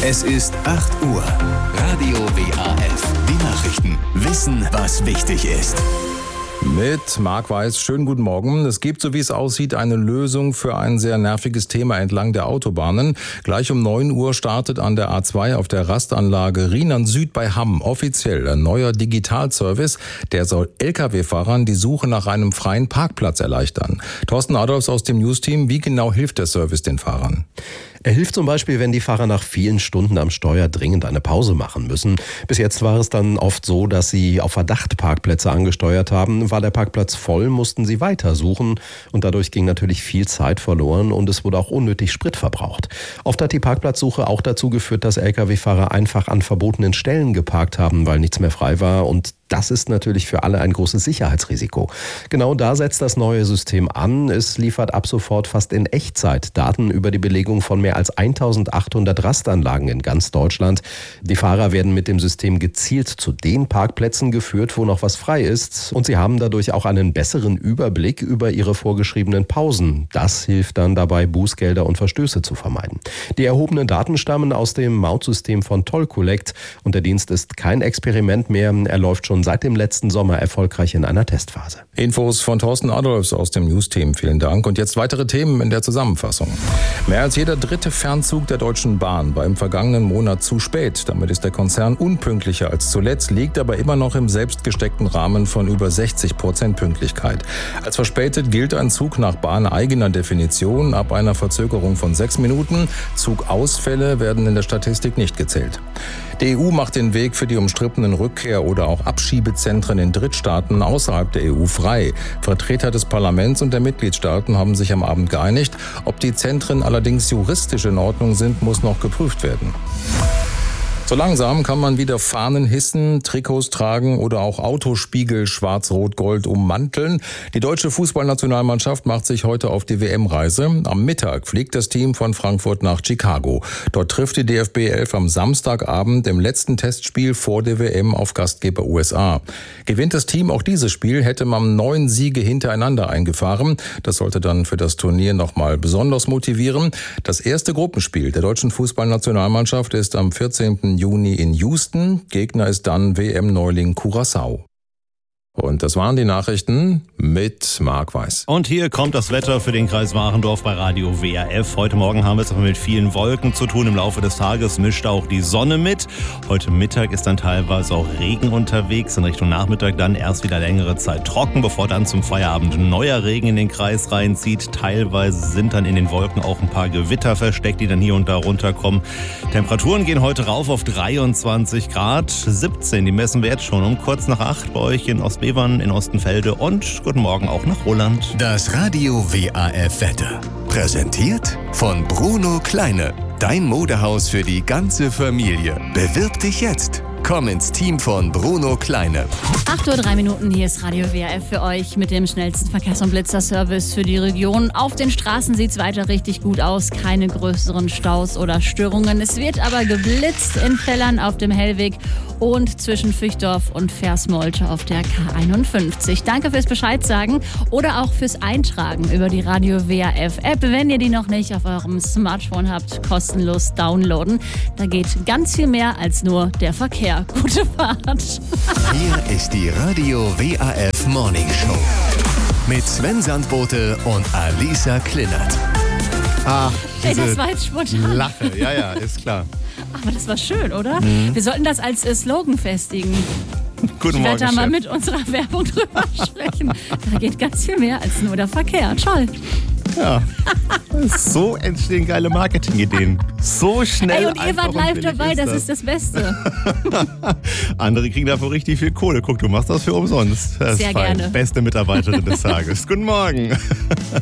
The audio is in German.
Es ist 8 Uhr. Radio WAF. Die Nachrichten. Wissen, was wichtig ist. Mit Marc Weiß, schönen guten Morgen. Es gibt, so wie es aussieht, eine Lösung für ein sehr nerviges Thema entlang der Autobahnen. Gleich um 9 Uhr startet an der A2 auf der Rastanlage Rheinland Süd bei Hamm offiziell ein neuer Digitalservice. Der soll Lkw-Fahrern die Suche nach einem freien Parkplatz erleichtern. Thorsten Adolfs aus dem News-Team, wie genau hilft der Service den Fahrern? Er hilft zum Beispiel, wenn die Fahrer nach vielen Stunden am Steuer dringend eine Pause machen müssen. Bis jetzt war es dann oft so, dass sie auf Verdacht Parkplätze angesteuert haben. War der Parkplatz voll, mussten sie weitersuchen. Und dadurch ging natürlich viel Zeit verloren und es wurde auch unnötig Sprit verbraucht. Oft hat die Parkplatzsuche auch dazu geführt, dass Lkw-Fahrer einfach an verbotenen Stellen geparkt haben, weil nichts mehr frei war. Und das ist natürlich für alle ein großes Sicherheitsrisiko. Genau da setzt das neue System an. Es liefert ab sofort fast in Echtzeit Daten über die Belegung von mehr als 1800 Rastanlagen in ganz Deutschland. Die Fahrer werden mit dem System gezielt zu den Parkplätzen geführt, wo noch was frei ist. Und sie haben dadurch auch einen besseren Überblick über ihre vorgeschriebenen Pausen. Das hilft dann dabei, Bußgelder und Verstöße zu vermeiden. Die erhobenen Daten stammen aus dem Mautsystem von Toll Collect. Und der Dienst ist kein Experiment mehr. Er läuft schon seit dem letzten Sommer erfolgreich in einer Testphase. Infos von Thorsten Adolfs aus dem News-Team. Vielen Dank. Und jetzt weitere Themen in der Zusammenfassung. Mehr als jeder dritte Fernzug der Deutschen Bahn war im vergangenen Monat zu spät. Damit ist der Konzern unpünktlicher als zuletzt, liegt aber immer noch im selbstgesteckten Rahmen von über 60% Pünktlichkeit. Als verspätet gilt ein Zug nach bahneigener Definition ab einer Verzögerung von 6 Minuten. Zugausfälle werden in der Statistik nicht gezählt. Die EU macht den Weg für die umstrittenen Rückkehr- oder auch Abschiebezentren in Drittstaaten außerhalb der EU frei. Vertreter des Parlaments und der Mitgliedstaaten haben sich am Abend geeinigt. Ob die Zentren allerdings juristisch in Ordnung sind, muss noch geprüft werden. So langsam kann man wieder Fahnen hissen, Trikots tragen oder auch Autospiegel schwarz-rot-gold ummanteln. Die deutsche Fußballnationalmannschaft macht sich heute auf die WM-Reise. Am Mittag fliegt das Team von Frankfurt nach Chicago. Dort trifft die DFB 11 am Samstagabend im letzten Testspiel vor der WM auf Gastgeber USA. Gewinnt das Team auch dieses Spiel, hätte man 9 Siege hintereinander eingefahren. Das sollte dann für das Turnier nochmal besonders motivieren. Das erste Gruppenspiel der deutschen Fußballnationalmannschaft ist am 14. Juni in Houston. Gegner ist dann WM-Neuling Curaçao. Und das waren die Nachrichten mit Marc Weiß. Und hier kommt das Wetter für den Kreis Warendorf bei Radio WAF. Heute Morgen haben wir es aber mit vielen Wolken zu tun. Im Laufe des Tages mischt auch die Sonne mit. Heute Mittag ist dann teilweise auch Regen unterwegs. In Richtung Nachmittag dann erst wieder längere Zeit trocken, bevor dann zum Feierabend neuer Regen in den Kreis reinzieht. Teilweise sind dann in den Wolken auch ein paar Gewitter versteckt, die dann hier und da runterkommen. Temperaturen gehen heute rauf auf 23 Grad. 17, die messen wir jetzt schon um kurz nach 8 bei euch in Ostbevern, in Ostenfelde und guten Morgen auch nach Roland. Das Radio WAF Wetter. Präsentiert von Bruno Kleine. Dein Modehaus für die ganze Familie. Bewirb dich jetzt. Komm ins Team von Bruno Kleine. 8:03 Uhr, hier ist Radio WAF für euch mit dem schnellsten Verkehrs- und Blitzerservice für die Region. Auf den Straßen sieht es weiter richtig gut aus, keine größeren Staus oder Störungen. Es wird aber geblitzt in Fellern auf dem Hellweg und zwischen Füchdorf und Versmolte auf der K51. Danke fürs Bescheid sagen oder auch fürs Eintragen über die Radio WAF App. Wenn ihr die noch nicht auf eurem Smartphone habt, kostenlos downloaden. Da geht ganz viel mehr als nur der Verkehr. Gute Fahrt. Hier ist die Radio WAF Morning Show. Mit Sven Sandbote und Alisa Klinnert. Das war jetzt spontan. Lache, ja, ist klar. Aber das war schön, oder? Wir sollten das als Slogan festigen. Guten Ich Morgen, werde da mal Chef. mit unserer Werbung drüber sprechen. Da geht ganz viel mehr als nur der Verkehr. Toll. Ja. So entstehen geile Marketingideen. So schnell. Ey, und ihr einfach wart live billig dabei, das ist das Beste. Andere kriegen dafür richtig viel Kohle. Guck, du machst das für umsonst. Das Sehr ist fein. gerne. Beste Mitarbeiterin des Tages. Guten Morgen.